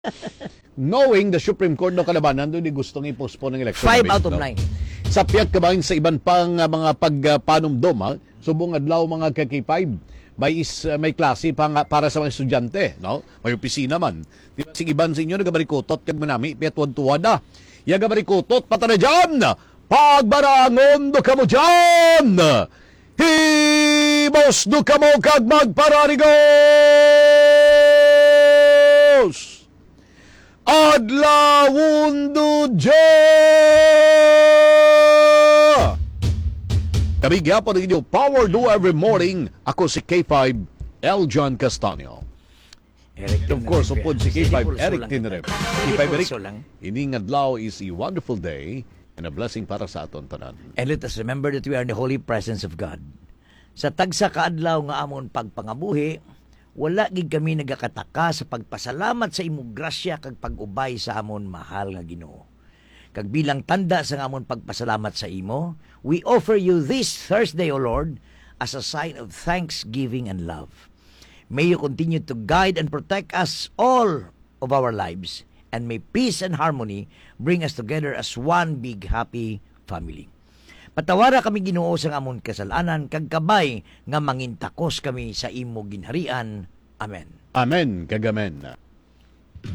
Knowing the Supreme Court no kalabanan doon di gustong i-postpone ng election. 5 out of 9. Sa piyak kabahin sa iban pang mga pagpanumdom, subong adlaw mga ka-K5, may klase para sa mga estudyante, no? May opisina man. Di ba, sige iban sa inyo, nagabarikutot kag manami, piatwad-tuwada. Yagabarikutot, patana dyan! Pagbarangon do ka mo dyan! Hibos do ka mo kag magpararigos! Adlawon do dyan! Kami gyapon ang inyong Power Do Every Morning. Ako si K5, L. John Castanio. Of course, upod si K5, Eric Tinrep. K5 Eric, ining adlaw is a wonderful day and a blessing para sa aton tanan. And let us remember that we are in the holy presence of God. Sa tagsa kaadlaw nga amon pagpangabuhi, wala gid kami nagakataka sa pagpasalamat sa imong grasya kag pag-ubay sa amon mahal nga Ginoo. Kag bilang tanda sa amon pagpasalamat sa imo, we offer you this Thursday, O Lord, as a sign of thanksgiving and love. May you continue to guide and protect us all of our lives, and may peace and harmony bring us together as one big happy family. Patawara kami Ginoo sa amon kasalanan, kag kabay nga mangintakos kami sa imo ginharian. Amen. Amen, kagamen.